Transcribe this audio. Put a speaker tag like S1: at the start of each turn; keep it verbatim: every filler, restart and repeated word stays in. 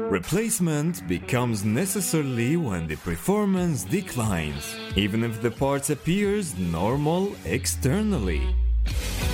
S1: Replacement becomes necessary when the performance declines, even if the part appears normal externally.